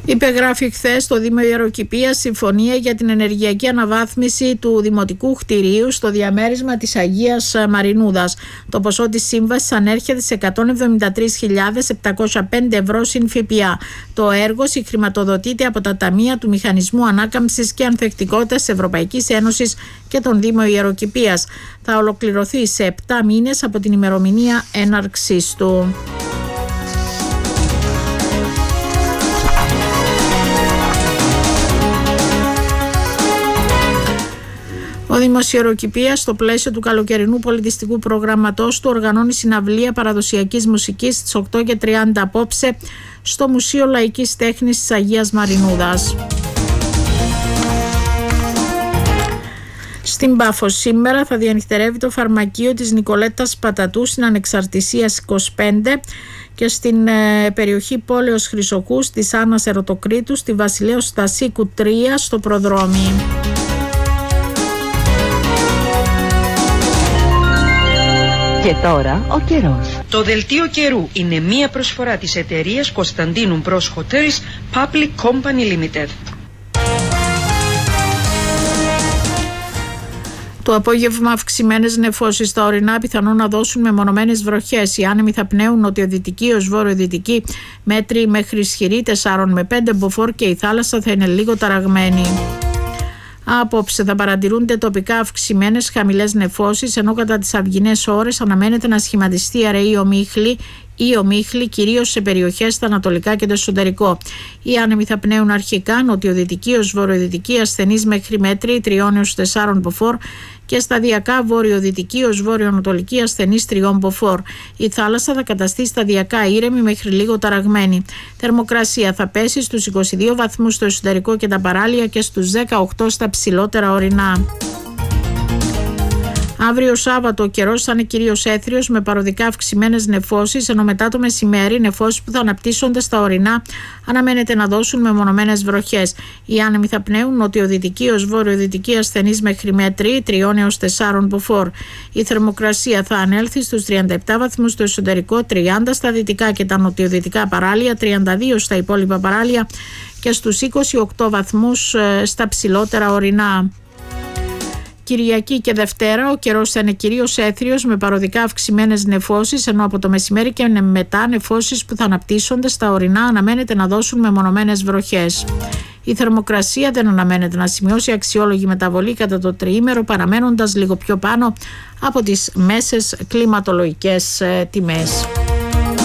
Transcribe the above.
Υπεγράφει χθες στο Δήμο Ιεροκηπείας συμφωνία για την ενεργειακή αναβάθμιση του δημοτικού κτηρίου στο διαμέρισμα της Αγίας Μαρινούδας. Το ποσό της σύμβασης ανέρχεται σε 173.705 ευρώ συν ΦΠΑ. Το έργο συγχρηματοδοτείται από τα ταμεία του Μηχανισμού Ανάκαμψης και Ανθεκτικότητας της Ευρωπαϊκής Ένωσης και τον Δήμο Ιεροκηπείας. Θα ολοκληρωθεί σε 7 μήνες από την ημερομηνία έναρξής του. Ο Δήμος Ιεροκηπείας, στο πλαίσιο του καλοκαιρινού πολιτιστικού προγραμματός του, οργανώνει συναυλία παραδοσιακής μουσικής στις 8:30 απόψε στο Μουσείο Λαϊκής Τέχνης της Αγίας Μαρινούδας. Στην Πάφο σήμερα θα διανυχτερεύει το φαρμακείο της Νικολέτας Πατατού στην Ανεξαρτησίας 25 και στην περιοχή Πόλεως Χρυσοκούς της Άννας Ερωτοκρίτου στη Βασιλέως Στασίκου 3 στο Προδρόμι. Και τώρα ο καιρός. Το δελτίο καιρού είναι μία προσφορά της εταιρείας Κωνσταντίνου Μπρος Hotels Public Company Limited. Το απόγευμα αυξημένες νεφώσεις στα ορεινά πιθανόν να δώσουν μεμονωμένες βροχές. Οι άνεμοι θα πνέουν νοτιοδυτική ως βορειοδυτική, μέτρη μέχρι ισχυρή 4 με 5 μποφόρ και η θάλασσα θα είναι λίγο ταραγμένη. Απόψε θα παρατηρούνται τοπικά αυξημένες χαμηλές νεφώσεις, ενώ κατά τις αυγινές ώρες αναμένεται να σχηματιστεί αραιή ομίχλη, κυρίως σε περιοχές στα ανατολικά και το εσωτερικό. Οι άνεμοι θα πνέουν αρχικά νοτιοδυτική ως βορειοδυτική, ασθενής μέχρι μέτρη 3 έως 4 μποφόρ και σταδιακά βορειοδυτική ως βόρειο-ανατολική, ασθενής 3 μποφόρ. Η θάλασσα θα καταστεί σταδιακά ήρεμη μέχρι λίγο ταραγμένη. Θερμοκρασία θα πέσει στους 22 βαθμούς στο εσωτερικό και τα παράλια και στους 18 στα ψηλότερα ορεινά. Αύριο Σάββατο ο καιρός θα είναι κυρίως έθριος με παροδικά αυξημένες νεφώσεις, ενώ μετά το μεσημέρι νεφώσεις που θα αναπτύσσονται στα ορεινά αναμένεται να δώσουν μεμονωμένες βροχές. Οι άνεμοι θα πνέουν νοτιοδυτική ως βορειοδυτική, ασθενής μέχρι μέτρη 3 έως 4 μποφόρ. Η θερμοκρασία θα ανέλθει στους 37 βαθμούς στο εσωτερικό, 30 στα δυτικά και τα νοτιοδυτικά παράλια, 32 στα υπόλοιπα παράλια και στους 28 βαθμούς στα ψηλότερα ορεινά. Κυριακή και Δευτέρα ο καιρός θα είναι κυρίως έθριος με παροδικά αυξημένες νεφώσεις, ενώ από το μεσημέρι και μετά νεφώσεις που θα αναπτύσσονται στα ορεινά αναμένεται να δώσουν μεμονωμένες βροχές. Η θερμοκρασία δεν αναμένεται να σημειώσει αξιόλογη μεταβολή κατά το τριήμερο, παραμένοντας λίγο πιο πάνω από τις μέσες κλιματολογικές τιμές.